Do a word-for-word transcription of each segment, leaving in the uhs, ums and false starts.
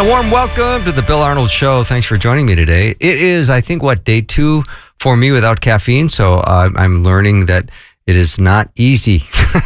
warm welcome to the Bill Arnold Show. Thanks for joining me today. It is, I think, what, day two for me without caffeine, so uh, I'm learning that it is not easy.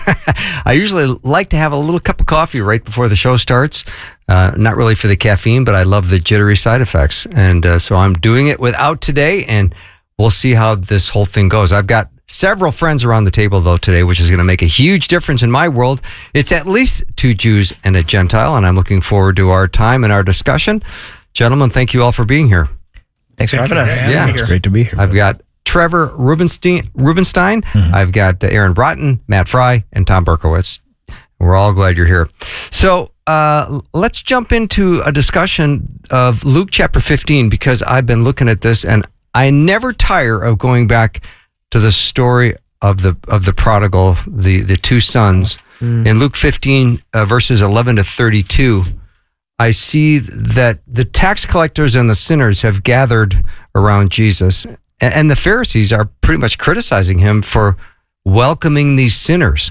I usually like to have a little cup of coffee right before the show starts. Uh, not really for the caffeine, but I love the jittery side effects. And uh, so I'm doing it without today, and we'll see how this whole thing goes. I've got several friends around the table, though, today, which is going to make a huge difference in my world. It's at least two Jews and a Gentile, and I'm looking forward to our time and our discussion. Gentlemen, thank you all for being here. Thanks for having us. Yeah, it's great to be here. I've got Trevor Rubenstein, Rubenstein. Mm-hmm. I've got uh, Aaron Broughton, Matt Fry, and Tom Berkowitz. We're all glad you're here. So uh, let's jump into a discussion of Luke chapter fifteen, because I've been looking at this, and I never tire of going back to the story of the of the prodigal, the, the two sons. Mm. In Luke fifteen, uh, verses eleven to thirty-two, I see that the tax collectors and the sinners have gathered around Jesus, and, and the Pharisees are pretty much criticizing him for welcoming these sinners.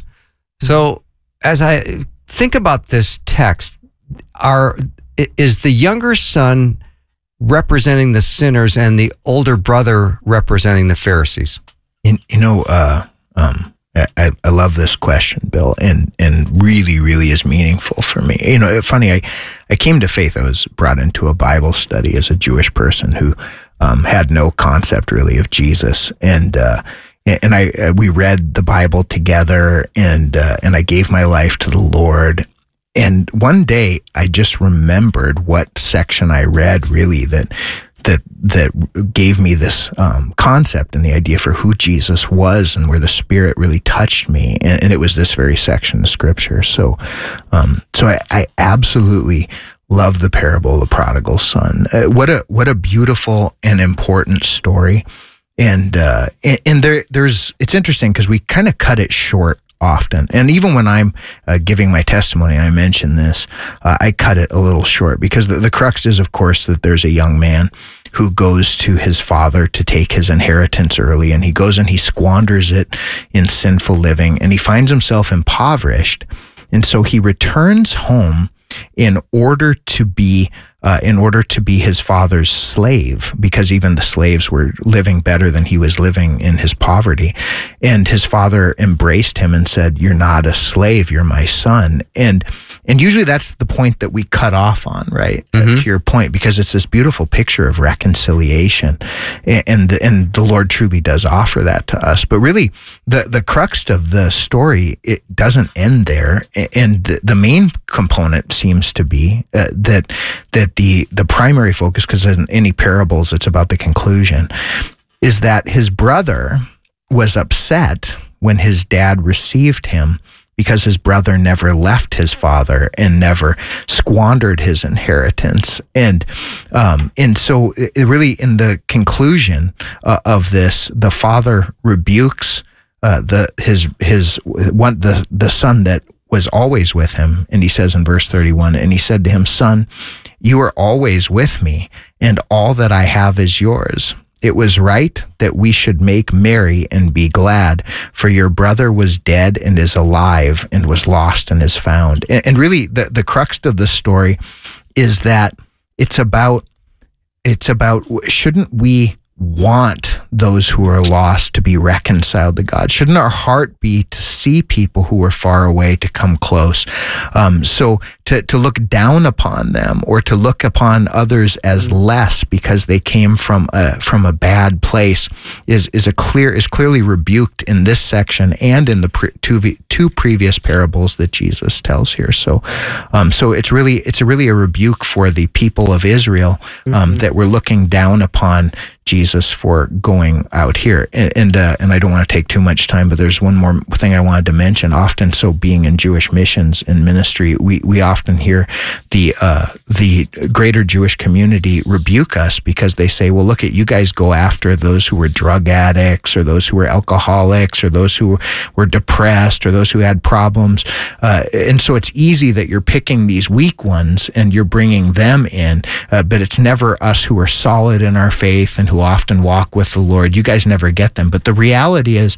So as I think about this text, are is the younger son representing the sinners and the older brother representing the Pharisees? And, you know, uh, um, I, I love this question, Bill, and, and really, really is meaningful for me. You know, funny, I, I came to faith. I was brought into a Bible study as a Jewish person who um, had no concept really of Jesus, and uh, and I uh, we read the Bible together, and uh, and I gave my life to the Lord. And one day, I just remembered what section I read, really, that that that gave me this um, concept and the idea for who Jesus was, and where the Spirit really touched me. And, and it was this very section of Scripture. So, um, so I, I absolutely love the parable of the prodigal son. Uh, what a what a beautiful and important story. And uh, and, and there there's it's interesting because we kind of cut it short often. And even when I'm uh, giving my testimony, I mention this, uh, I cut it a little short, because the, the crux is, of course, that there's a young man who goes to his father to take his inheritance early, and he goes and he squanders it in sinful living, and he finds himself impoverished. And so he returns home in order to be Uh, in order to be his father's slave, because even the slaves were living better than he was living in his poverty. And his father embraced him and said, "You're not a slave, you're my son." And and usually that's the point that we cut off on, right? Mm-hmm. Uh, to your point, because it's this beautiful picture of reconciliation, and and the, and the Lord truly does offer that to us. But really, the the crux of the story, it doesn't end there, and the, the main component seems to be uh, that that the the primary focus, because in any parables it's about the conclusion, is that his brother was upset when his dad received him, because his brother never left his father and never squandered his inheritance. And um, and so it really, in the conclusion uh, of this, the father rebukes uh, the his his one the the son that was always with him. And he says in verse thirty-one, and he said to him, "Son, you are always with me, and all that I have is yours. It was right that we should make merry and be glad, for your brother was dead and is alive, and was lost and is found." And, and really, the, the crux of the story is that it's about, it's about, shouldn't we want those who are lost to be reconciled to God? Shouldn't our heart be to see people who are far away to come close? Um, so to, to look down upon them, or to look upon others as less because they came from a, from a bad place, is is a clear is clearly rebuked in this section and in the pre, two two previous parables that Jesus tells here. So, um, so it's really it's a really a rebuke for the people of Israel, um, mm-hmm. that were looking down upon Jesus for going out here. And and, uh, and I don't want to take too much time, but there's one more thing I wanted to mention. Often, so being in Jewish missions and ministry, we, we often hear the uh, the greater Jewish community rebuke us, because they say, well, look at you guys go after those who were drug addicts, or those who were alcoholics, or those who were depressed, or those who had problems. Uh, and so it's easy that you're picking these weak ones and you're bringing them in, uh, but it's never us who are solid in our faith and who often walk with the Lord. You guys never get them. But the reality is,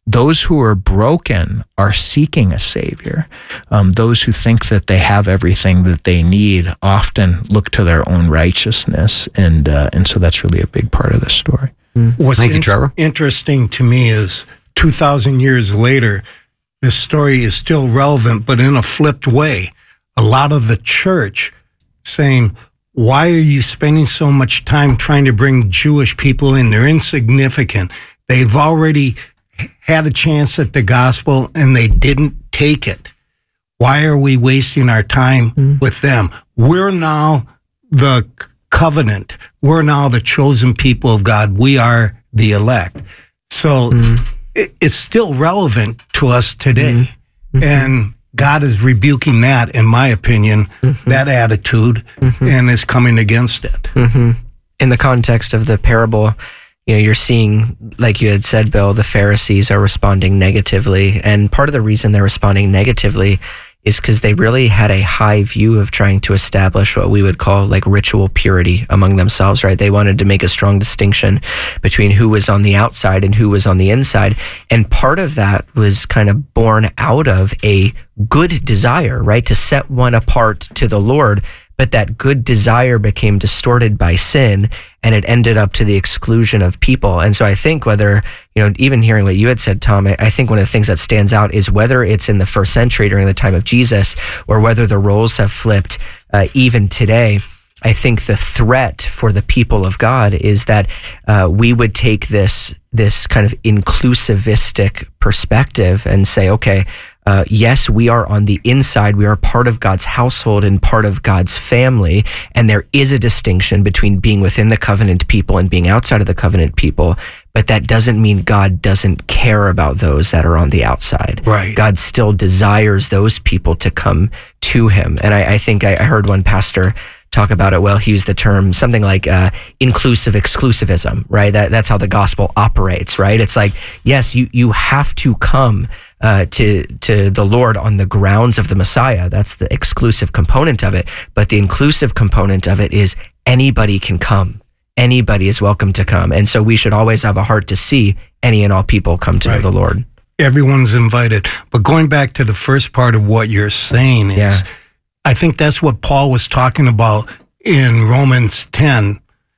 those who are broken are seeking a Savior. Um, those who think that they have everything that they need often look to their own righteousness, and uh, and so that's really a big part of the story. Mm. What's Thank you, in- Trevor. interesting to me is two thousand years later, this story is still relevant, but in a flipped way. A lot of the church saying, why are you spending so much time trying to bring Jewish people in? They're insignificant. They've already had a chance at the gospel and they didn't take it. Why are we wasting our time mm. with them? We're now the covenant. We're now the chosen people of God. We are the elect. So mm. it, it's still relevant to us today. Mm-hmm. And God is rebuking that, in my opinion, mm-hmm. that attitude, mm-hmm. and is coming against it. Mm-hmm. In the context of the parable, you know, you're seeing, like you had said, Bill, the Pharisees are responding negatively. And part of the reason they're responding negatively is because they really had a high view of trying to establish what we would call like ritual purity among themselves, right? They wanted to make a strong distinction between who was on the outside and who was on the inside. And part of that was kind of born out of a good desire, right? To set one apart to the Lord. But that good desire became distorted by sin, and it ended up to the exclusion of people. And so I think whether, you know, even hearing what you had said, Tom, I think one of the things that stands out is whether it's in the first century during the time of Jesus or whether the roles have flipped uh, even today. I think the threat for the people of God is that uh, we would take this this kind of inclusivistic perspective and say, okay, Uh, yes, we are on the inside. We are part of God's household and part of God's family. And there is a distinction between being within the covenant people and being outside of the covenant people. But that doesn't mean God doesn't care about those that are on the outside. Right. God still desires those people to come to him. And I, I think I, I heard one pastor talk about it well. He used the term something like uh, inclusive exclusivism, right? That that's how the gospel operates, right? It's like, yes, you you have to come uh, to to the Lord on the grounds of the Messiah. That's the exclusive component of it. But the inclusive component of it is anybody can come. Anybody is welcome to come. And so we should always have a heart to see any and all people come to right. know the Lord. Everyone's invited. But going back to the first part of what you're saying is, yeah. I think that's what Paul was talking about in Romans ten,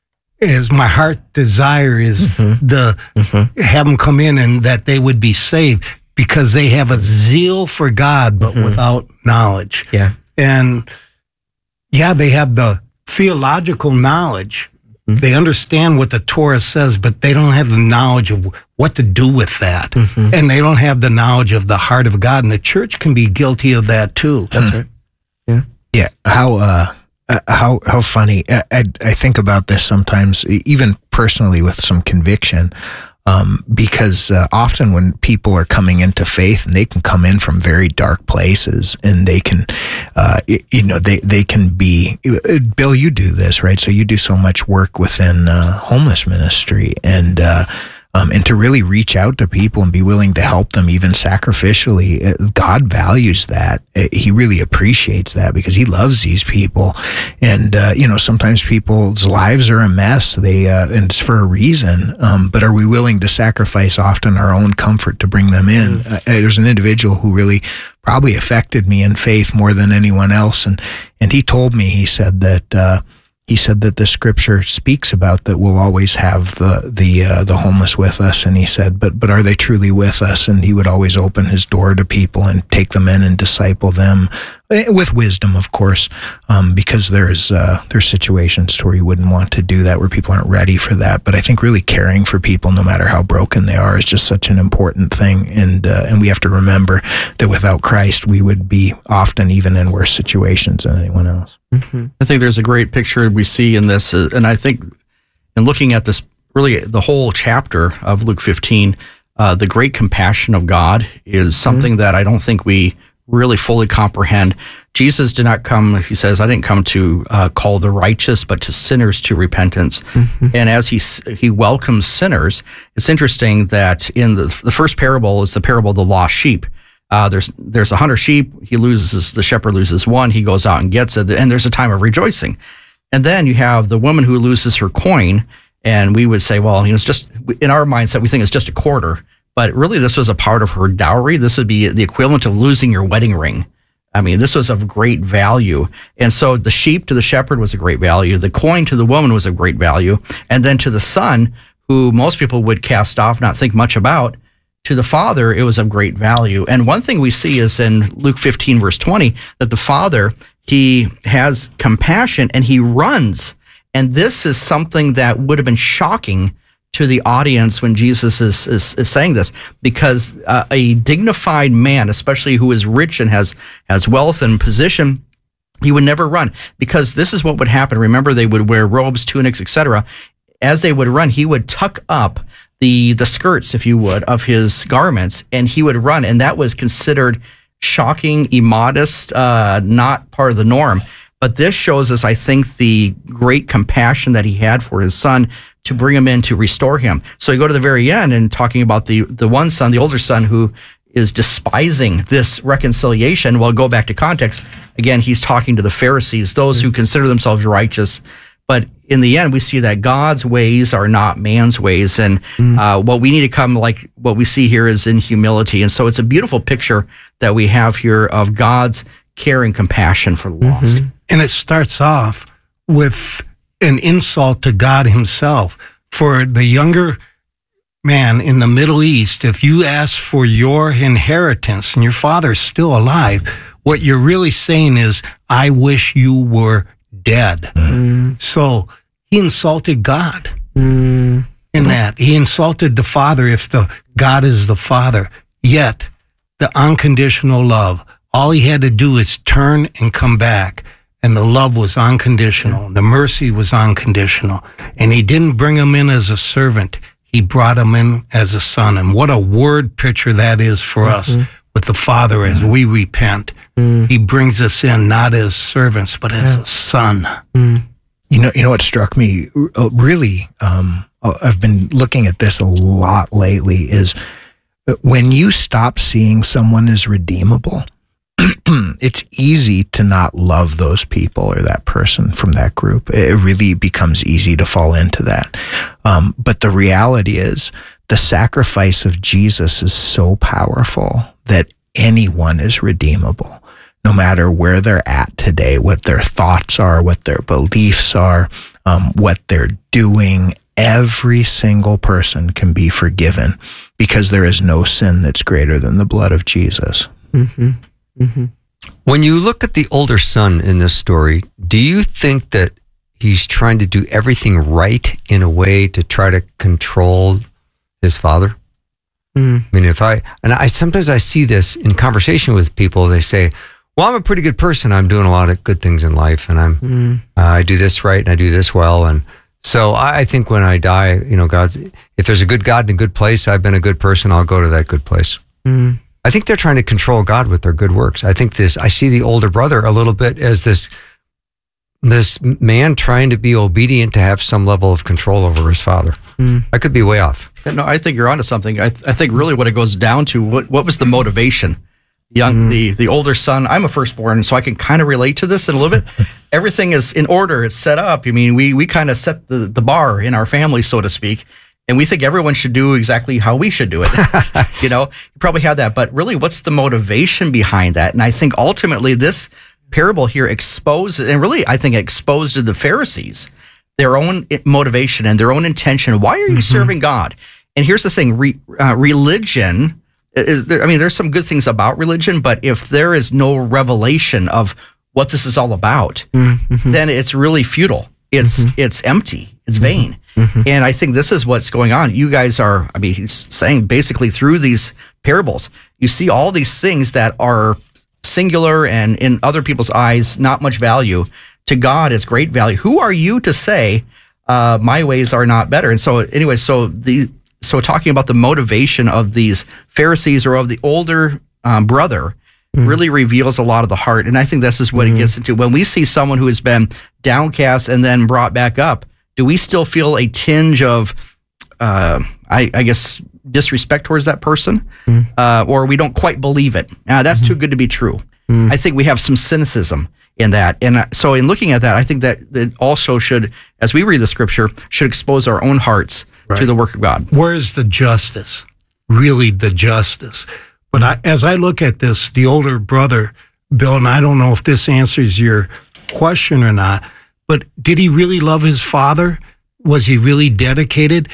is my heart desire is mm-hmm. the mm-hmm. have them come in and that they would be saved because they have a zeal for God, but mm-hmm. without knowledge. Yeah. And yeah, they have the theological knowledge. Mm-hmm. They understand what the Torah says, but they don't have the knowledge of what to do with that. Mm-hmm. And they don't have the knowledge of the heart of God. And the church can be guilty of that too. That's right. Yeah. Yeah. How, uh, uh, how, how funny. I, I, I think about this sometimes, even personally with some conviction, um, because uh, often when people are coming into faith, and they can come in from very dark places, and they can, uh, you know, they, they can be, Bill, you do this, right? So you do so much work within uh, homeless ministry, and, uh, Um, and to really reach out to people and be willing to help them even sacrificially. God values that. He really appreciates that because he loves these people. And, uh, you know, sometimes people's lives are a mess. They, uh, and it's for a reason. Um, but are we willing to sacrifice often our own comfort to bring them in? Mm. Uh, there's an individual who really probably affected me in faith more than anyone else. And, and he told me, he said that, uh, He said that the scripture speaks about that we'll always have the the uh, the homeless with us, and he said, but but are they truly with us? And he would always open his door to people and take them in and disciple them with wisdom, of course, um, because there's uh, there's situations where you wouldn't want to do that, where people aren't ready for that. But I think really caring for people, no matter how broken they are, is just such an important thing, and uh, and we have to remember that without Christ, we would be often even in worse situations than anyone else. Mm-hmm. I think there's a great picture we see in this, uh, and I think in looking at this, really the whole chapter of Luke fifteen, uh, the great compassion of God is something mm-hmm. that I don't think we really fully comprehend. Jesus did not come, he says, I didn't come to uh, call the righteous, but to sinners to repentance. Mm-hmm. And as he he welcomes sinners, it's interesting that in the, the first parable is the parable of the lost sheep. Uh, there's there's a hundred sheep. He loses, the shepherd loses one. He goes out and gets it, and there's a time of rejoicing. And then you have the woman who loses her coin, and we would say, well, you know, it's just, in our mindset, we think it's just a quarter. but really this was a part of her dowry. This would be the equivalent of losing your wedding ring. I mean, this was of great value. And so the sheep to the shepherd was a great value. The coin to the woman was of great value. And then to the son, who most people would cast off, not think much about, to the father, it was of great value. And one thing we see is in Luke fifteen, verse twenty, that the father, he has compassion and he runs. And this is something that would have been shocking to the audience when Jesus is, is, is saying this, because uh, a dignified man, especially who is rich and has, has wealth and position, he would never run, because this is what would happen. Remember, they would wear robes, tunics, et cetera. As they would run, he would tuck up the, the skirts, if you would, of his garments, and he would run. And that was considered shocking, immodest, uh, not part of the norm. But this shows us, I think, the great compassion that he had for his son to bring him in, to restore him. So you go to the very end and talking about the, the one son, the older son, who is despising this reconciliation. Well, go back to context. Again, he's talking to the Pharisees, those who consider themselves righteous. But in the end, we see that God's ways are not man's ways. And mm. uh, what we need to come, like what we see here, is in humility. And so it's a beautiful picture that we have here of God's care and compassion for the lost. Mm-hmm. And it starts off with an insult to God himself. For the younger man in the Middle East, if you ask for your inheritance and your father's still alive, what you're really saying is, I wish you were dead. Mm. So he insulted God mm. in that. He insulted the Father if the God is the Father. Yet the unconditional love, all he had to do is turn and come back. And the love was unconditional. The mercy was unconditional. And he didn't bring him in as a servant. He brought him in as a son. And what a word picture that is for mm-hmm. us with the Father as we repent. Mm. He brings us in not as servants, but as yeah. a son. Mm. You know, you know what struck me really, um, I've been looking at this a lot lately, is when you stop seeing someone as redeemable, it's easy to not love those people or that person from that group. It really becomes easy to fall into that. Um, but the reality is, the sacrifice of Jesus is so powerful that anyone is redeemable, no matter where they're at today, what their thoughts are, what their beliefs are, um, what they're doing. Every single person can be forgiven, because there is no sin that's greater than the blood of Jesus. Mm-hmm. Mm-hmm. When you look at the older son in this story, do you think that he's trying to do everything right in a way to try to control his father? Mm. I mean, if I, and I sometimes I see this in conversation with people, they say, well, I'm a pretty good person. I'm doing a lot of good things in life, and I'm, mm. uh, I do this right and I do this well. And so I, I think when I die, you know, God's, if there's a good God in a good place, I've been a good person, I'll go to that good place. Mm. I think they're trying to control God with their good works. I think this, I see the older brother a little bit as this, this man trying to be obedient to have some level of control over his father. Mm. I could be way off. No, I think you're onto something. I, th- I think really what it goes down to, what, what was the motivation? Young, mm. the, the older son, I'm a firstborn, so I can kind of relate to this in a little bit. Everything is in order. It's set up. I mean, we, we kind of set the, the bar in our family, so to speak. And we think everyone should do exactly how we should do it. You know, you probably had that. But really, what's the motivation behind that? And I think ultimately this parable here exposed, and really I think exposed to the Pharisees, their own motivation and their own intention. Why are you mm-hmm. serving God? And here's the thing, re, uh, religion, is there, I mean, there's some good things about religion, but if there is no revelation of what this is all about, mm-hmm. then it's really futile. It's mm-hmm. it's empty. It's vain. Mm-hmm. And I think this is what's going on. You guys are, I mean, he's saying basically through these parables, you see all these things that are singular and in other people's eyes, not much value. To God, it's great value. Who are you to say, uh, my ways are not better? And so anyway, so the so talking about the motivation of these Pharisees or of the older um, brother mm. really reveals a lot of the heart. And I think this is what mm. it gets into. When we see someone who has been downcast and then brought back up, do we still feel a tinge of, uh, I, I guess, disrespect towards that person? Mm. Uh, or we don't quite believe it? Uh, that's mm-hmm. too good to be true. Mm. I think we have some cynicism in that. And uh, so in looking at that, I think that it also should, as we read the scripture, should expose our own hearts right. to the work of God. Where's the justice? really the justice. But I, as I look at this, the older brother, Bill, and I don't know if this answers your question or not, but did he really love his father? Was he really dedicated?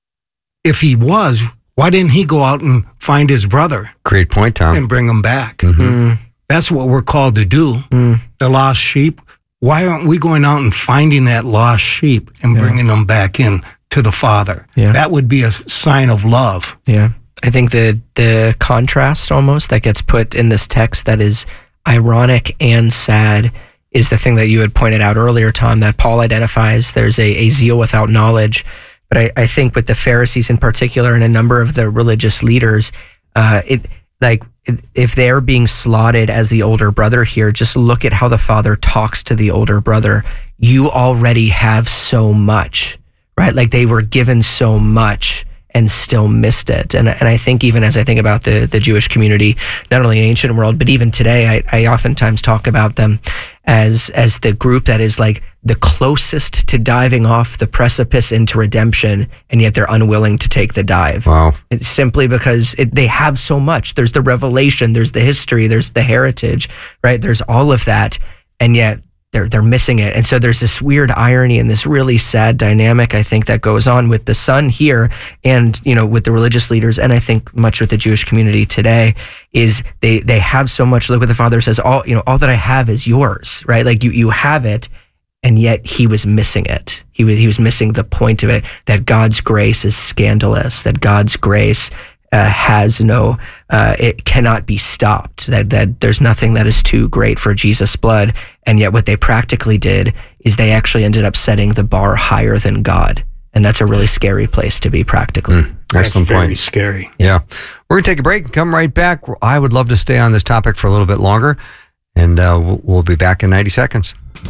If he was, why didn't he go out and find his brother? Great point, Tom. And bring him back. Mm-hmm. That's what we're called to do. Mm. The lost sheep. Why aren't we going out and finding that lost sheep and yeah. bringing them back in to the Father? Yeah. That would be a sign of love. Yeah. I think the the contrast almost that gets put in this text that is ironic and sad is the thing that you had pointed out earlier, Tom, that Paul identifies. There's a, a zeal without knowledge. But I, I think with the Pharisees in particular and a number of the religious leaders, uh, it like if they're being slotted as the older brother here, just look at how the father talks to the older brother. You already have so much, right? Like they were given so much and still missed it. And and I think even as I think about the, the Jewish community, not only in the ancient world, but even today, I, I oftentimes talk about them as as the group that is like the closest to diving off the precipice into redemption, and yet they're unwilling to take the dive. Wow. It's simply because it, they have so much. There's the revelation, there's the history, there's the heritage, right? There's all of that, and yet they're they're missing it. And so there's this weird irony and this really sad dynamic, I think, that goes on with the son here and, you know, with the religious leaders, and I think much with the Jewish community today, is they they have so much. Look what the father says, all, you know, all that I have is yours, right? Like you you have it, and yet he was missing it. He was he was missing the point of it, that God's grace is scandalous, that God's grace Uh, has no, uh, it cannot be stopped, that that there's nothing that is too great for Jesus' blood. And yet what they practically did is they actually ended up setting the bar higher than God. And that's a really scary place to be practically. Mm, that's very point. Scary. Yeah. We're going to take a break and come right back. I would love to stay on this topic for a little bit longer, and uh, we'll, we'll be back in ninety seconds.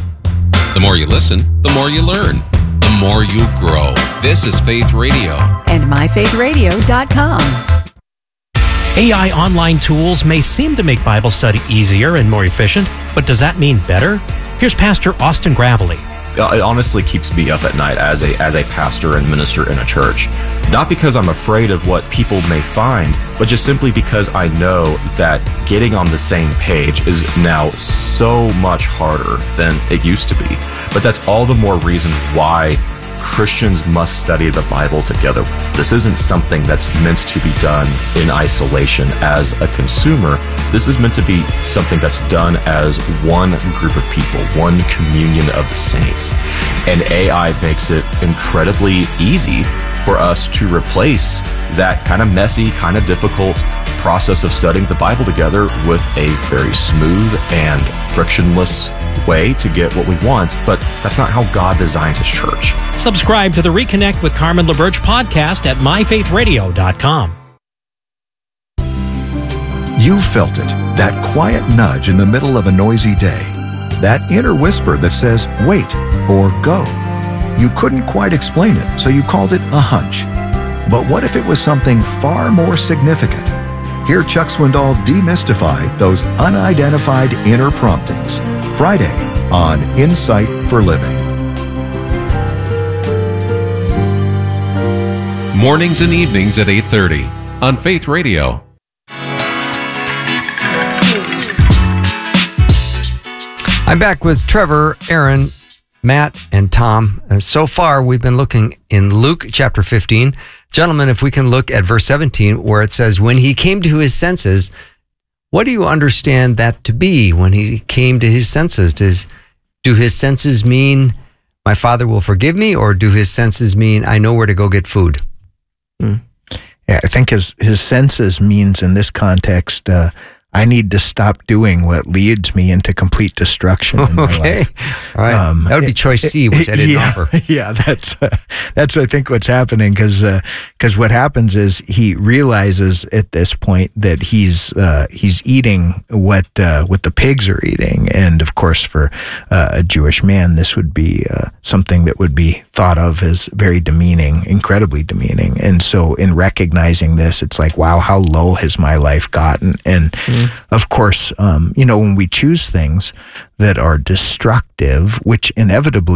The more you listen, the more you learn, the more you grow. This is Faith Radio. And my faith radio dot com. A I online tools may seem to make Bible study easier and more efficient, but does that mean better? Here's Pastor Austin Gravely. It honestly keeps me up at night as a as a pastor and minister in a church. Not because I'm afraid of what people may find, but just simply because I know that getting on the same page is now so much harder than it used to be. But that's all the more reason why Christians must study the Bible together. This isn't something that's meant to be done in isolation as a consumer. This is meant to be something that's done as one group of people, one communion of the saints. And A I makes it incredibly easy for us to replace that kind of messy, kind of difficult process of studying the Bible together with a very smooth and frictionless way to get what we want, but that's not how God designed his church. Subscribe to the Reconnect with Carmen LaBerge podcast at my faith radio dot com. You felt it, that quiet nudge in the middle of a noisy day, that inner whisper that says, wait, or go. You couldn't quite explain it, so you called it a hunch. But what if it was something far more significant? Hear Chuck Swindoll demystify those unidentified inner promptings. Friday on Insight for Living. Mornings and evenings at eight thirty on Faith Radio. I'm back with Trevor, Aaron, Matt, and Tom. And so far, we've been looking in Luke chapter fifteen. Gentlemen, if we can look at verse seventeen, where it says, when he came to his senses, what do you understand that to be when he came to his senses? Does, do his senses mean my father will forgive me, or do his senses mean I know where to go get food? Hmm. Yeah, I think his, his senses means in this context, uh, I need to stop doing what leads me into complete destruction in my okay. life. All right. Um, that would be choice C, which I didn't yeah, offer. Yeah, that's uh, that's I think what's happening, because because uh, what happens is he realizes at this point that he's uh, he's eating what uh, what the pigs are eating, and of course for uh, a Jewish man, this would be uh, something that would be thought of as very demeaning, incredibly demeaning. And so in recognizing this, it's like, wow, how low has my life gotten? And mm. Of course, um, you know, when we choose things that are destructive, which inevitably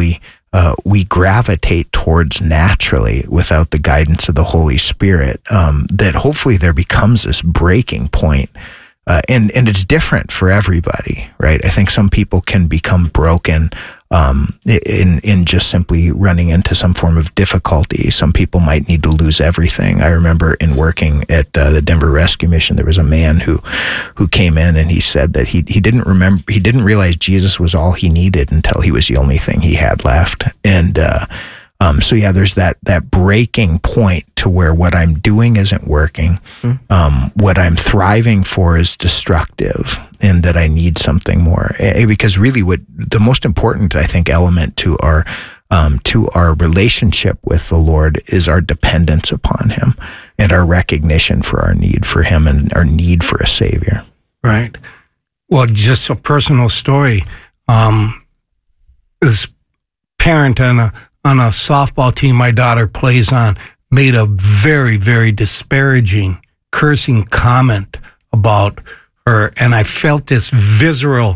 uh, we gravitate towards naturally without the guidance of the Holy Spirit, um, that hopefully there becomes this breaking point. Uh, and, and it's different for everybody, right? I think some people can become broken um, in in just simply running into some form of difficulty. Some people might need to lose everything. I remember in working at uh, the Denver Rescue Mission, there was a man who who came in and he said that he he didn't remember, he didn't realize Jesus was all he needed until he was the only thing he had left. And uh, um, so yeah, there's that that breaking point to where what I'm doing isn't working, mm. um, what I'm thriving for is destructive, and that I need something more. Because really, what the most important, I think, element to our um, to our relationship with the Lord is our dependence upon Him and our recognition for our need for Him and our need for a Savior. Right. Well, just a personal story. Um, this parent on a on a softball team my daughter plays on made a very, very disparaging, cursing comment about her, and I felt this visceral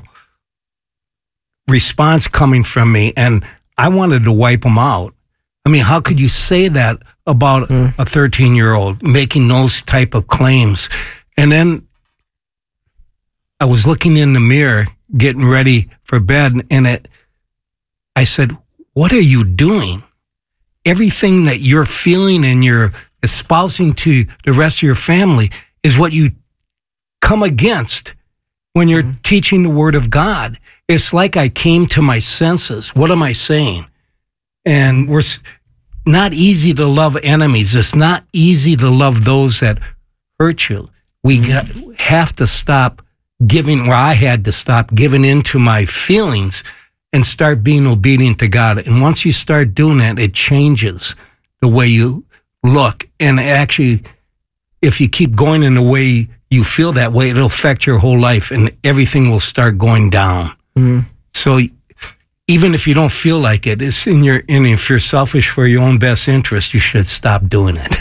response coming from me, and I wanted to wipe them out. I mean, how could you say that about mm. a thirteen-year-old making those type of claims? And then I was looking in the mirror, getting ready for bed, and it, I said, what are you doing? Everything that you're feeling and you're espousing to the rest of your family is what you come against when you're mm-hmm. teaching the Word of God. It's like I came to my senses. What am I saying? And we're not easy to love enemies. It's not easy to love those that hurt you. We got, have to stop giving, or I had to stop giving into my feelings and start being obedient to God. And once you start doing that, it changes the way you look. And actually, if you keep going in the way you feel that way, it'll affect your whole life and everything will start going down. Mm-hmm. So even if you don't feel like it, it's in your, and if you're selfish for your own best interest, you should stop doing it.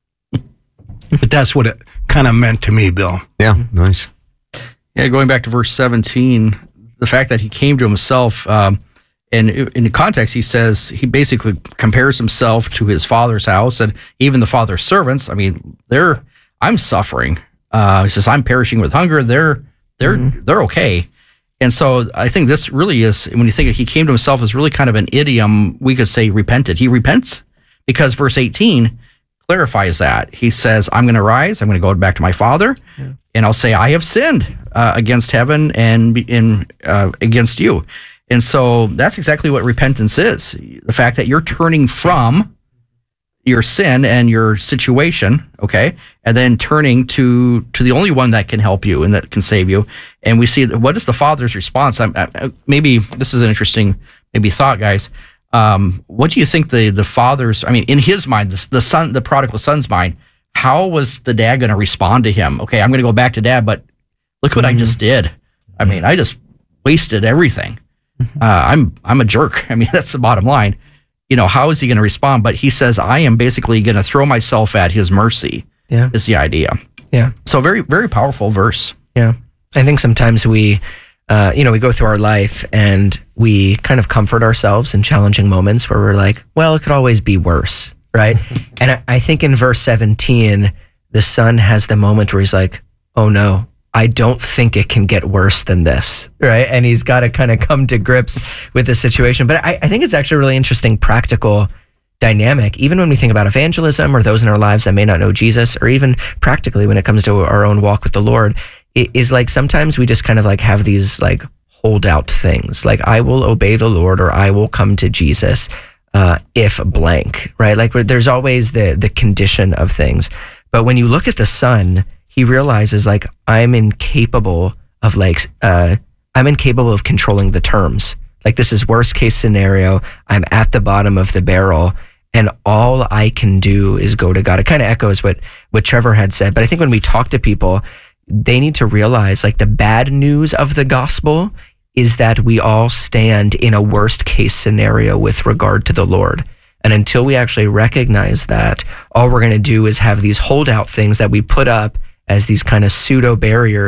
But that's what it kind of meant to me, Bill. Yeah, nice. Yeah, going back to verse seventeen, the fact that he came to himself, um, and in the context, he says, he basically compares himself to his father's house, and even the father's servants. I mean, they're, I'm suffering. Uh, he says, I'm perishing with hunger. They're, they're, mm-hmm. they're okay. And so I think this really is, when you think of he came to himself, is really kind of an idiom. We could say repented. He repents because verse eighteen clarifies that. He says, I'm going to rise. I'm going to go back to my father, yeah. and I'll say, I have sinned uh, against heaven and in uh, against you. And so that's exactly what repentance is. The fact that you're turning from your sin and your situation, okay, and then turning to to the only one that can help you and that can save you. And we see, what is the Father's response? I'm, I, maybe this is an interesting maybe thought, guys. Um, what do you think the the Father's, I mean, in his mind, the, the son, the prodigal son's mind, how was the dad going to respond to him? Okay, I'm going to go back to dad, but look what mm-hmm. I just did. I mean, I just wasted everything. Uh, I'm I'm a jerk. I mean, that's the bottom line. You know, how is he going to respond? But he says, I am basically going to throw myself at his mercy. Yeah, is the idea. Yeah. So very, very powerful verse. Yeah. I think sometimes we, uh, you know, we go through our life and we kind of comfort ourselves in challenging moments where we're like, well, it could always be worse, right? And I, I think in verse seventeen, the son has the moment where he's like, oh no, I don't think it can get worse than this, right? And he's got to kind of come to grips with the situation. But I, I think it's actually a really interesting practical dynamic, even when we think about evangelism or those in our lives that may not know Jesus, or even practically when it comes to our own walk with the Lord. It is like sometimes we just kind of like have these like holdout things, like I will obey the Lord or I will come to Jesus uh, if blank, right? Like there's always the the condition of things. But when you look at the son, he realizes like I'm incapable of like uh, I'm incapable of controlling the terms. Like this is worst case scenario. I'm at the bottom of the barrel, and all I can do is go to God. It kind of echoes what what Trevor had said. But I think when we talk to people, they need to realize like the bad news of the gospel is that we all stand in a worst case scenario with regard to the Lord. And until we actually recognize that, all we're going to do is have these holdout things that we put up as these kind of pseudo barriers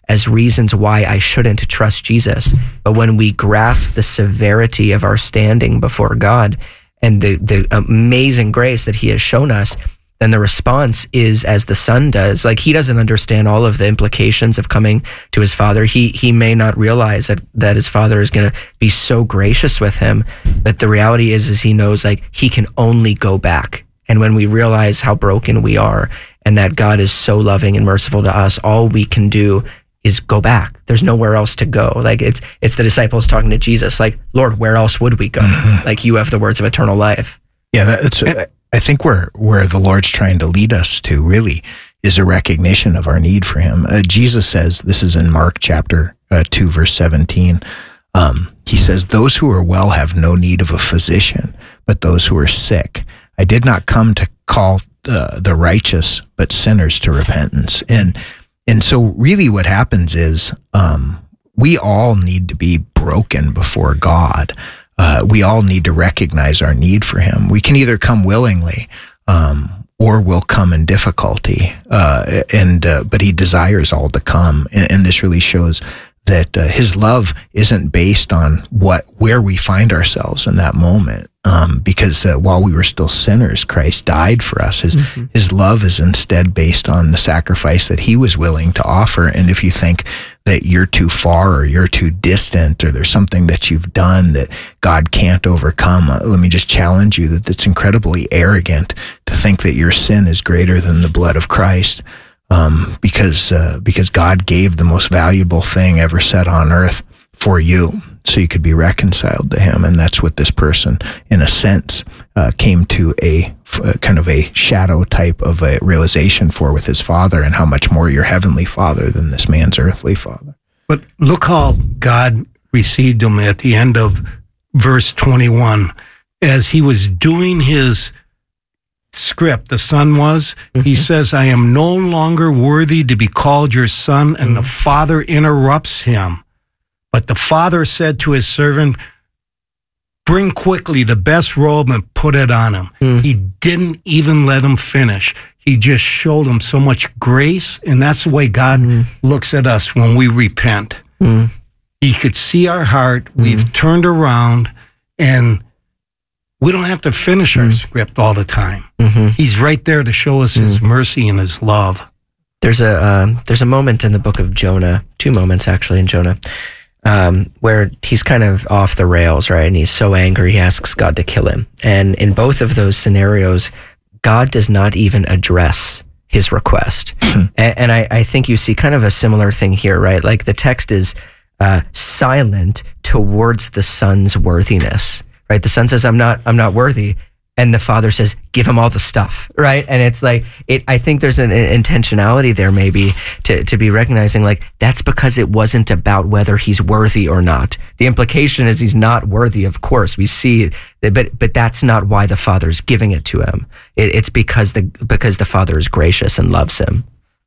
as reasons why I shouldn't trust Jesus. But when we grasp the severity of our standing before God and the, the amazing grace that he has shown us, then the response is as the son does. Like, he doesn't understand all of the implications of coming to his father. He he may not realize that, that his father is going to be so gracious with him. But the reality is, is he knows like he can only go back. And when we realize how broken we are and that God is so loving and merciful to us, all we can do is go back. There's nowhere else to go. Like, it's it's the disciples talking to Jesus, like, Lord, where else would we go? Mm-hmm. Like, you have the words of eternal life. Yeah, that's. And, I think where where the Lord's trying to lead us to really is a recognition of our need for him. Uh, Jesus says, this is in Mark chapter uh, two, verse seventeen. Um, he says, those who are well have no need of a physician, but those who are sick. I did not come to call the, the righteous, but sinners to repentance. And and so really what happens is um, we all need to be broken before God. Uh, we all need to recognize our need for him. We can either come willingly, um, or we'll come in difficulty. Uh, and uh, but he desires all to come, and, and this really shows that uh, his love isn't based on what where we find ourselves in that moment. Um, because uh, while we were still sinners, Christ died for us. His mm-hmm. his love is instead based on the sacrifice that he was willing to offer. And if you think that you're too far or you're too distant or there's something that you've done that God can't overcome, uh, let me just challenge you that it's incredibly arrogant to think that your sin is greater than the blood of Christ. Um, because uh, because God gave the most valuable thing ever set on earth for you, so you could be reconciled to him. And that's what this person, in a sense, uh, came to a uh, kind of a shadow type of a realization for with his father, and how much more your heavenly father than this man's earthly father. But look how God received him at the end of verse twenty-one. As he was doing his script, the son was, mm-hmm. he says, I am no longer worthy to be called your son. And mm-hmm. the father interrupts him. But the father said to his servant, bring quickly the best robe and put it on him. Mm. He didn't even let him finish. He just showed him so much grace. And that's the way God mm. looks at us when we repent. Mm. He could see our heart. Mm. We've turned around, and we don't have to finish our mm. script all the time. Mm-hmm. He's right there to show us mm. his mercy and his love. There's a um, there's a moment in the book of Jonah, two moments actually in Jonah, Um, where he's kind of off the rails, right? And he's so angry, he asks God to kill him. And in both of those scenarios, God does not even address his request. and and I, I think you see kind of a similar thing here, right? Like the text is uh, silent towards the son's worthiness, right? The son says, I'm not, I'm not worthy. And the father says, give him all the stuff, right? And it's like, it. I think there's an intentionality there maybe to, to be recognizing, like, that's because it wasn't about whether he's worthy or not. The implication is he's not worthy, of course. We see, but but that's not why the father's giving it to him. It, it's because the because the father is gracious and loves him.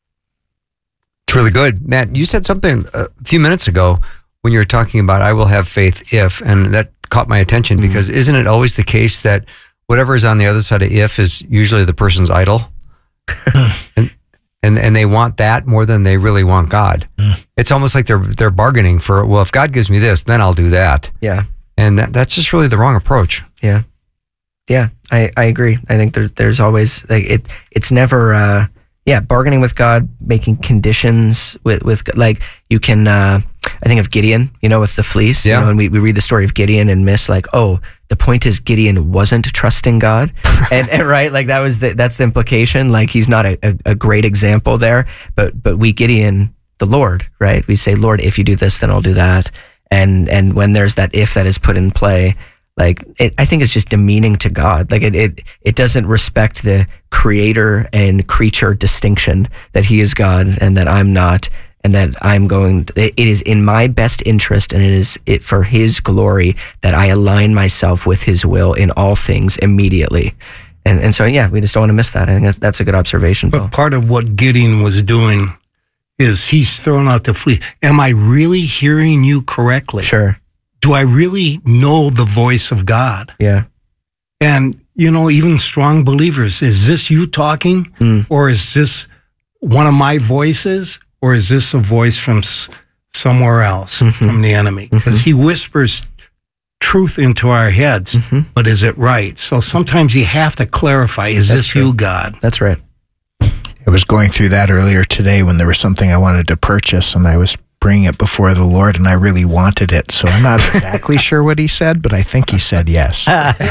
It's really good. Matt, you said something a few minutes ago when you were talking about, I will have faith if, and that caught my attention mm-hmm. because isn't it always the case that whatever is on the other side of if is usually the person's idol, and, and and they want that more than they really want God. Mm. It's almost like they're they're bargaining for, well, if God gives me this, then I'll do that. Yeah, and that, that's just really the wrong approach. Yeah, yeah, I, I agree. I think there, there's always like it. It's never uh, yeah bargaining with God, making conditions with with like you can. Uh, I think of Gideon, you know, with the fleece. Yeah. You know, and we, we read the story of Gideon and miss like, oh, the point is Gideon wasn't trusting God. and, and right, like that was the, that's the implication. Like he's not a, a, a great example there, but but we Gideon the Lord, right? We say, Lord, if you do this, then I'll do that. And and when there's that if that is put in play, like it, I think it's just demeaning to God. Like it, it it doesn't respect the creator and creature distinction that he is God and that I'm not. And that I'm going, it is in my best interest and it is it for his glory that I align myself with his will in all things immediately. And and so, yeah, we just don't want to miss that. I think that's a good observation, Bill. But part of what Gideon was doing is he's throwing out the fleece. Am I really hearing you correctly? Sure. Do I really know the voice of God? Yeah. And, you know, even strong believers, is this you talking? Mm. Or is this one of my voices? or is this a voice from s- somewhere else, mm-hmm. from the enemy? Because mm-hmm. he whispers truth into our heads, mm-hmm. but is it right? So sometimes you have to clarify, is That's this true. you, God? That's right. I was going through that earlier today when there was something I wanted to purchase, and I was bringing it before the Lord, and I really wanted it. So I'm not exactly sure what he said, but I think he said yes.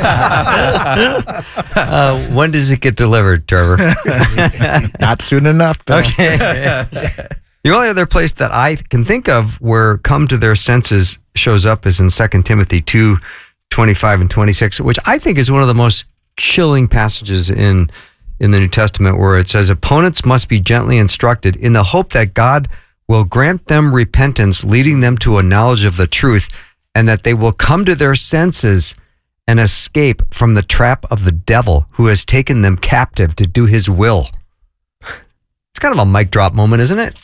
uh, when does it get delivered, Trevor? Not soon enough, Bill. Okay. The only other place that I can think of where come to their senses shows up is in Second Timothy two, twenty-five and twenty-six, which I think is one of the most chilling passages in in the New Testament, where it says, opponents must be gently instructed in the hope that God will grant them repentance, leading them to a knowledge of the truth, and that they will come to their senses and escape from the trap of the devil who has taken them captive to do his will. It's kind of a mic drop moment, isn't it?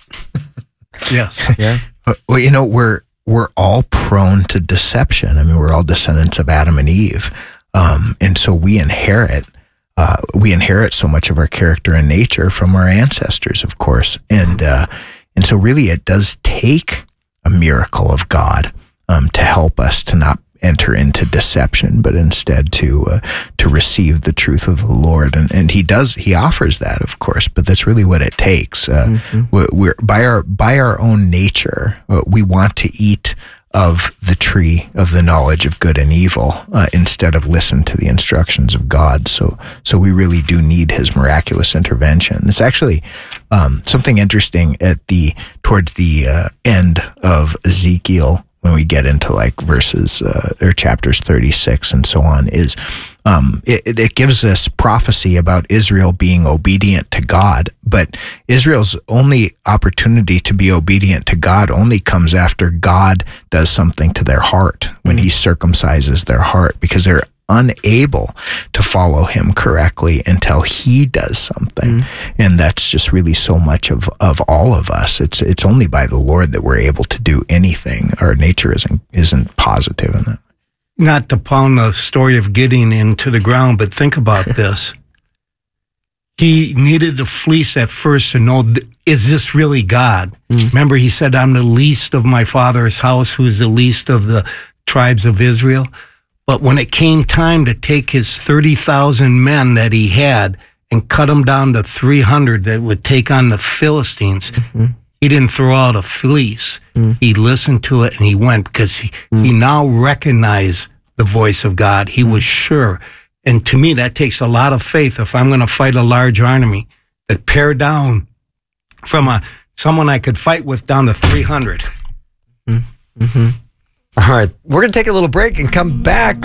Yes. Yeah. Well, you know, we're we're all prone to deception. I mean, we're all descendants of Adam and Eve. Um, and so we inherit Uh, we inherit so much of our character and nature from our ancestors, of course. And, uh, and so really it does take a miracle of God, um, to help us to not enter into deception, but instead to, uh, to receive the truth of the Lord. And, and he does, he offers that, of course, but that's really what it takes. Uh, mm-hmm. we're, we're by our, by our own nature, uh, we want to eat of the tree of the knowledge of good and evil, uh, instead of listen to the instructions of God. So, so we really do need his miraculous intervention. It's actually um, something interesting at the towards the uh, end of Ezekiel, when we get into like verses uh, or chapters thirty-six and so on, is um, it, it gives us prophecy about Israel being obedient to God. But Israel's only opportunity to be obedient to God only comes after God does something to their heart, when he circumcises their heart, because they're unable to follow him correctly until he does something. Mm. And that's just really so much of, of all of us. It's it's only by the Lord that we're able to do anything. Our nature isn't isn't positive in it. Not to pound the story of Gideon into the ground, but think about this. He needed the fleece at first to know, is this really God? Mm. Remember, he said, I'm the least of my father's house, who's the least of the tribes of Israel. But when it came time to take his thirty thousand men that he had and cut them down to three hundred that would take on the Philistines, mm-hmm. he didn't throw out a fleece. Mm. He listened to it and he went, because he, mm. he now recognized the voice of God. He was sure. And to me, that takes a lot of faith. If I'm going to fight a large army, to pare down from a someone I could fight with down to three hundred. Mm-hmm. All right, we're going to take a little break and come back.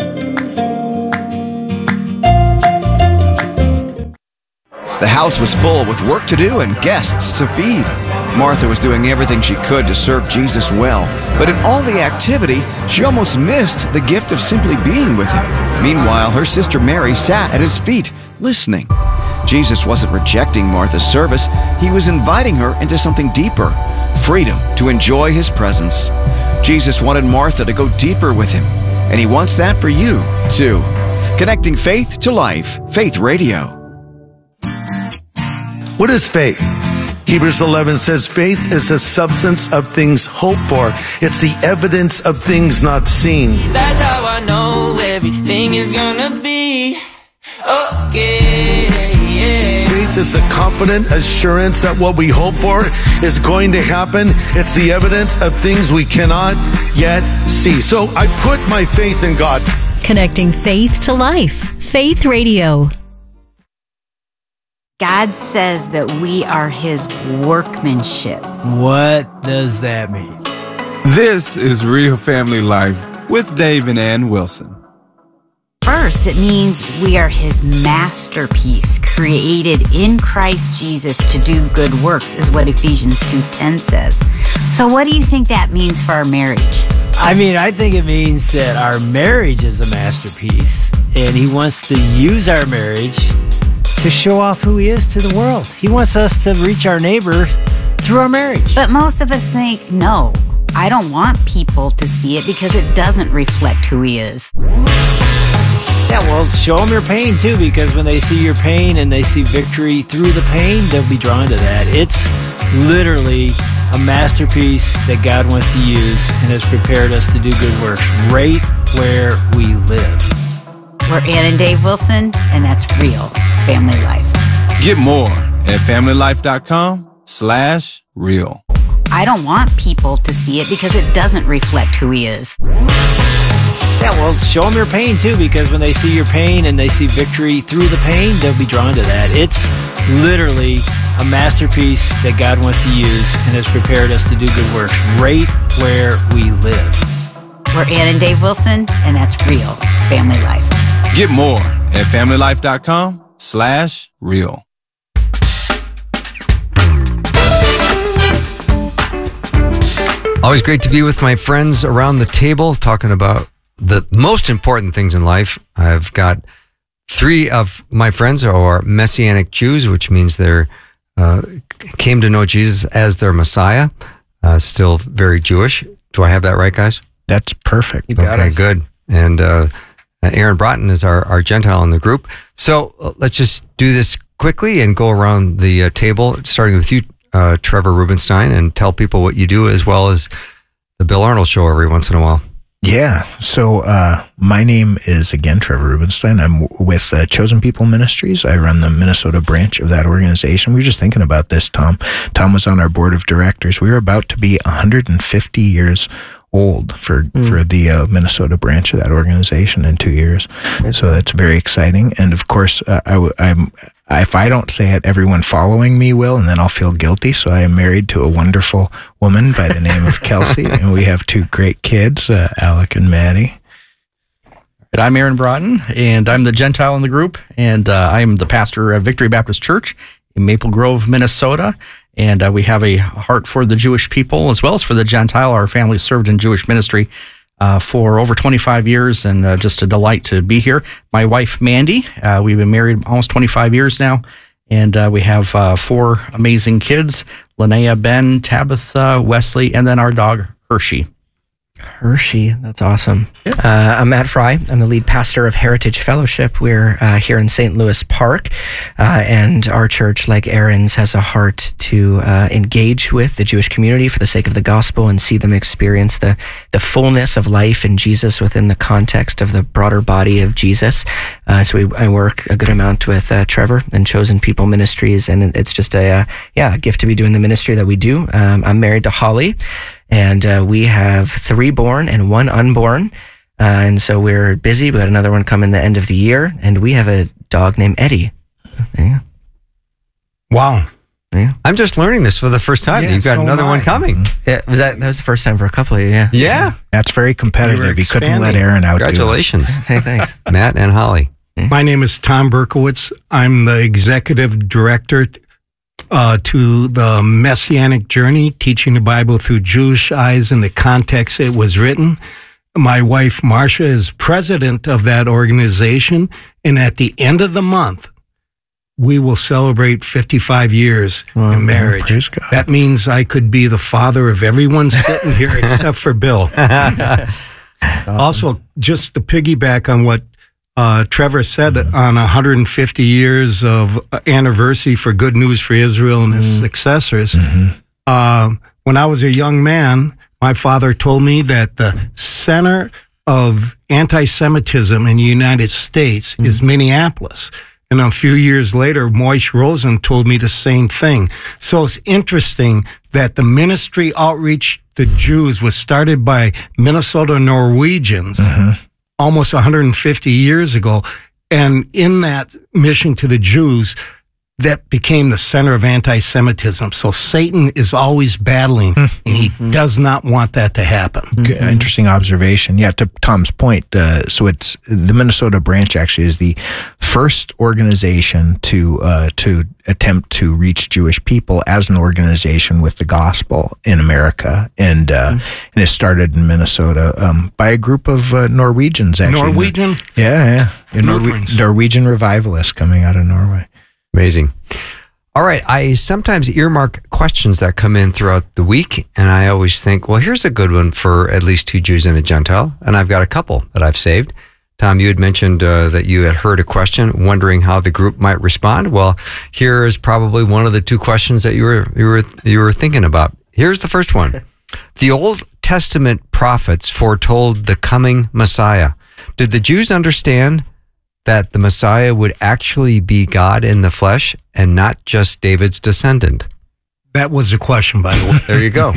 The house was full with work to do and guests to feed. Martha was doing everything she could to serve Jesus well, but in all the activity, she almost missed the gift of simply being with him. Meanwhile, her sister Mary sat at his feet, listening. Jesus wasn't rejecting Martha's service. He was inviting her into something deeper, freedom to enjoy his presence. Jesus wanted Martha to go deeper with him, and he wants that for you, too. Connecting faith to life, Faith Radio. What is faith? Hebrews eleven says faith is the substance of things hoped for. It's the evidence of things not seen. That's how I know everything is gonna be okay. Faith is the confident assurance that what we hope for is going to happen. It's the evidence of things we cannot yet see. So I put my faith in God. Connecting faith to life. Faith Radio. God says that we are his workmanship. What does that mean? This is Real Family Life with Dave and Ann Wilson. First, it means we are his masterpiece, created in Christ Jesus to do good works, is what Ephesians two ten says. So what do you think that means for our marriage? I mean, I think it means that our marriage is a masterpiece, and he wants to use our marriage to show off who he is to the world. He wants us to reach our neighbor through our marriage. But most of us think, no, I don't want people to see it because it doesn't reflect who he is. Yeah, well, show them your pain too, because when they see your pain and they see victory through the pain, they'll be drawn to that. It's literally a masterpiece that God wants to use and has prepared us to do good works right where we live. We're Ann and Dave Wilson, and that's real family life. Get more at familylife.com slash real. I don't want people to see it because it doesn't reflect who he is. Yeah, well, show them your pain too, because when they see your pain and they see victory through the pain, they'll be drawn to that. It's literally a masterpiece that God wants to use and has prepared us to do good works right where we live. We're Ann and Dave Wilson, and that's real family life. Get more at familylife.com slash real. Always great to be with my friends around the table talking about the most important things in life. I've got three of my friends are Messianic Jews, which means they're uh, came to know Jesus as their Messiah. Uh, still very Jewish. Do I have that right, guys? That's perfect. You got okay, it. Good. And uh, Aaron Broughton is our, our Gentile in the group. So uh, let's just do this quickly and go around the uh, table, starting with you, uh, Trevor Rubenstein, and tell people what you do, as well as the Bill Arnold Show every once in a while. Yeah. So uh, my name is, again, Trevor Rubenstein. I'm w- with uh, Chosen People Ministries. I run the Minnesota branch of that organization. We were just thinking about this, Tom. Tom was on our board of directors. We were about to be one hundred fifty years old for, mm. for the uh, Minnesota branch of that organization in two years. So that's very exciting. And of course, uh, I w- I'm, if I don't say it, everyone following me will, and then I'll feel guilty. So I am married to a wonderful woman by the name of Kelsey, and we have two great kids, uh, Alec and Maddie. And I'm Aaron Broughton, and I'm the Gentile in the group, and uh, I'm the pastor of Victory Baptist Church in Maple Grove, Minnesota. And uh, we have a heart for the Jewish people as well as for the Gentile. Our family served in Jewish ministry uh, for over twenty-five years, and uh, just a delight to be here. My wife, Mandy, uh, we've been married almost twenty-five years now, and uh, we have uh, four amazing kids, Linnea, Ben, Tabitha, Wesley, and then our dog, Hershey. Hershey, that's awesome. Yeah. Uh, I'm Matt Fry. I'm the lead pastor of Heritage Fellowship. We're uh, here in Saint Louis Park, uh, and our church, like Aaron's, has a heart to uh, engage with the Jewish community for the sake of the gospel and see them experience the, the fullness of life in Jesus within the context of the broader body of Jesus. Uh, so we, I work a good amount with uh, Trevor and Chosen People Ministries, and it's just a uh, yeah a gift to be doing the ministry that we do. Um, I'm married to Holly. And uh, we have three born and one unborn. Uh, and so we're busy. We got another one coming the end of the year. And we have a dog named Eddie. Yeah. Wow. Yeah. I'm just learning this for the first time. Yeah, You've got so another one coming. Yeah, was that, that was the first time for a couple of you, yeah. Yeah. That's very competitive. He couldn't let Aaron out. Congratulations. Hey, thanks. Matt and Holly. My name is Tom Berkowitz. I'm the executive director Uh, to the Messianic Journey, teaching the Bible through Jewish eyes in the context it was written. My wife, Marcia, is president of that organization, and at the end of the month, we will celebrate fifty-five years wow, in marriage. Oh, that means I could be the father of everyone sitting here except for Bill. Awesome. Also, just to piggyback on what Uh, Trevor said, mm-hmm. on one hundred fifty years of anniversary for Good News for Israel and his mm-hmm. successors. Mm-hmm. Uh, when I was a young man, my father told me that the center of anti-Semitism in the United States mm-hmm. is Minneapolis. And a few years later, Moish Rosen told me the same thing. So it's interesting that the ministry outreach to Jews was started by Minnesota Norwegians. Mm-hmm. almost one hundred fifty years ago. And in that mission to the Jews, that became the center of anti-Semitism. So Satan is always battling, mm-hmm. and he mm-hmm. does not want that to happen. Mm-hmm. Interesting observation. Yeah, to Tom's point, uh, so it's the Minnesota branch actually is the first organization to uh, to attempt to reach Jewish people as an organization with the gospel in America, and uh, mm-hmm. and it started in Minnesota um, by a group of uh, Norwegians. Actually, Norwegian, yeah, yeah, Norwe- Norwegian revivalists coming out of Norway. Amazing. All right. I sometimes earmark questions that come in throughout the week, and I always think, well, here's a good one for at least two Jews and a Gentile, and I've got a couple that I've saved. Tom, you had mentioned uh, that you had heard a question, wondering how the group might respond. Well, here is probably one of the two questions that you were you were you were thinking about. Here's the first one: the Old Testament prophets foretold the coming Messiah. Did the Jews understand that the Messiah would actually be God in the flesh and not just David's descendant? That was the question, by the way. There you go.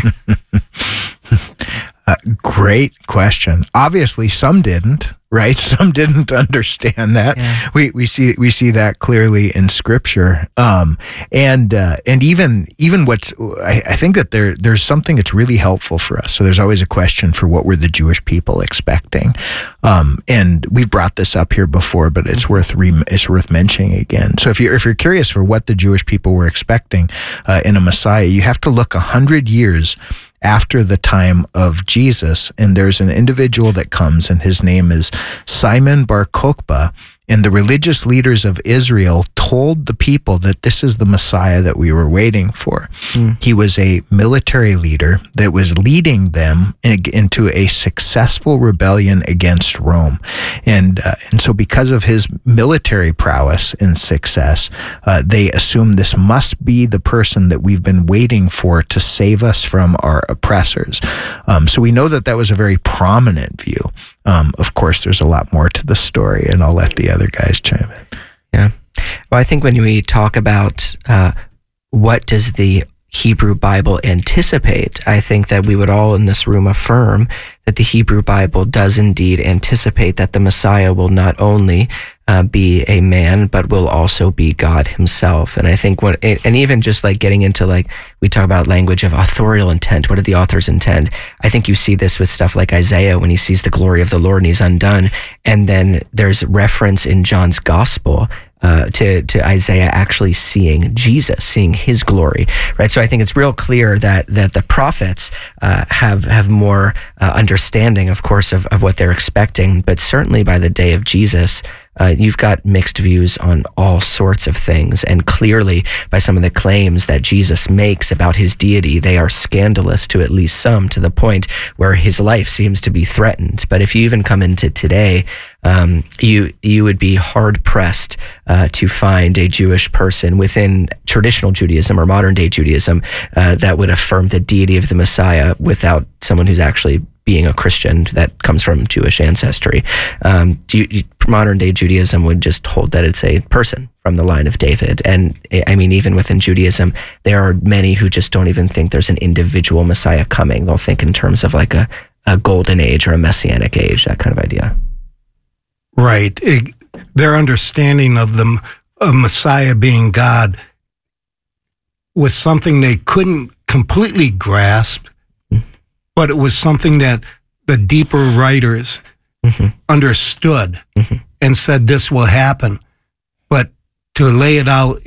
Uh, great question. Obviously, some didn't, right? Some didn't understand that. Yeah. We we see we see that clearly in Scripture, um, and uh, and even even what's I, I think that there there's something that's really helpful for us. So there's always a question for what were the Jewish people expecting, um, and we've brought this up here before, but it's worth re, it's worth mentioning again. So if you're if you're curious for what the Jewish people were expecting uh, in a Messiah, you have to look a hundred years after the time of Jesus, and there's an individual that comes, and his name is Simon Bar Kokhba, and the religious leaders of Israel told the people that this is the Messiah that we were waiting for. Mm. He was a military leader that was leading them in, into a successful rebellion against Rome. And uh, and so because of his military prowess and success, uh, they assumed this must be the person that we've been waiting for to save us from our oppressors. Um, so we know that that was a very prominent view. Um, of course, there's a lot more to the story, and I'll let the other guys chime in. Yeah. Well, I think when we talk about uh, what does the Hebrew Bible anticipate, I think that we would all in this room affirm that the Hebrew Bible does indeed anticipate that the Messiah will not only uh, be a man, but will also be God himself. And I think what, and even just like getting into like, we talk about language of authorial intent. What did the authors intend? I think you see this with stuff like Isaiah when he sees the glory of the Lord and he's undone. And then there's reference in John's gospel Uh, to to Isaiah actually seeing Jesus, seeing his glory, right? So I think it's real clear that that the prophets uh, have have more uh, understanding, of course, of, of what they're expecting. But certainly by the day of Jesus, uh, you've got mixed views on all sorts of things. And clearly, by some of the claims that Jesus makes about his deity, they are scandalous to at least some, to the point where his life seems to be threatened. But if you even come into today, Um, you you would be hard pressed uh, to find a Jewish person within traditional Judaism or modern day Judaism uh, that would affirm the deity of the Messiah without someone who's actually being a Christian that comes from Jewish ancestry. Um, do you, modern day Judaism would just hold that it's a person from the line of David. And I mean, even within Judaism, there are many who just don't even think there's an individual Messiah coming. They'll think in terms of like a, a golden age or a messianic age, that kind of idea. Right. It, their understanding of the of Messiah being God was something they couldn't completely grasp, mm-hmm. but it was something that the deeper writers mm-hmm. understood mm-hmm. and said this will happen. But to lay it out